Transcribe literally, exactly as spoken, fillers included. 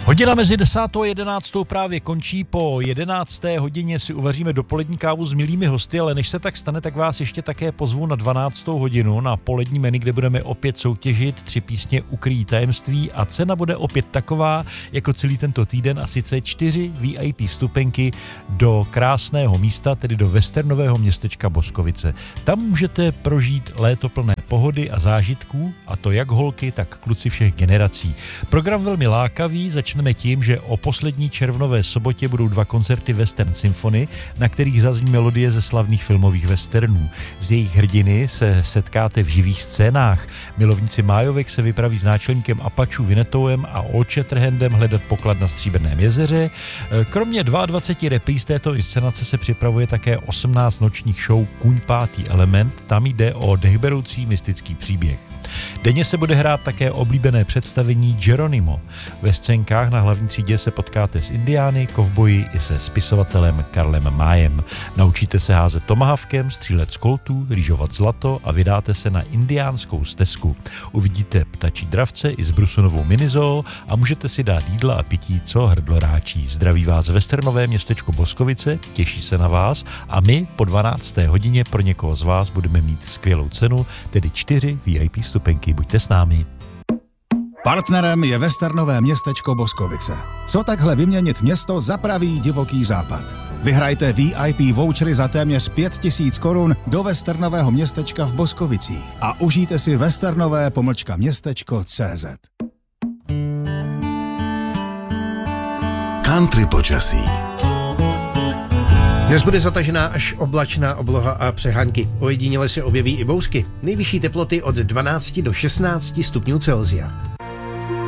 Hodina mezi desátou a jedenáctou právě končí, po jedenácté hodině si uvaříme dopolední kávu s milými hosty, ale než se tak stane, tak vás ještě také pozvu na dvanáctou hodinu na polední menu, kde budeme opět soutěžit, tři písně ukryjí tajemství a cena bude opět taková jako celý tento týden, a sice čtyři V I P vstupenky do krásného místa, tedy do westernového městečka Boskovice. Tam můžete prožít léto plné pohody a zážitků, a to jak holky, tak kluci všech generací. Program velmi lákavý, začneme tím, že o poslední červnové sobotě budou dva koncerty Western Symphony, na kterých zazní melodie ze slavných filmových westernů. Z jejich hrdiny se setkáte v živých scénách. Milovníci májovek se vypraví s náčelníkem Apačů Vinettouem a Old Shatterhandem hledat poklad na Stříbrném jezeře. Kromě dvacet dva repríz této inscenace se připravuje také osmnáct nočních show Kuň pátý element, tam jde o dechberoucí mystický příběh. Denně se bude hrát také oblíbené představení Geronimo. Ve scénkách na hlavní třídě se potkáte s indiány, kovboji i se spisovatelem Karlem Májem. Naučíte se házet tomahawkem, střílet z koltů, rýžovat zlato a vydáte se na indiánskou stezku. Uvidíte ptačí dravce i zbrusunovou minizoo a můžete si dát jídla a pití, co hrdlo ráčí. Zdraví vás westernové městečko Boskovice, těší se na vás a my po dvanácté hodině pro někoho z vás budeme mít skvělou cenu, tedy čtyři V I P vstupenky. Buďte s námi. Partnerem je westernové městečko Boskovice. Co takhle vyměnit město za pravý divoký západ? Vyhrajte V I P vouchery za téměř pět tisíc korun do westernového městečka v Boskovicích a užijte si westernové pomlčka městečko tečka cé zet. Country počasí. Dnes bude zatažená až oblačná obloha a přehánky. Ojediněle se objeví i bouřky. Nejvyšší teploty od dvanáct do šestnáct stupňů Celsia.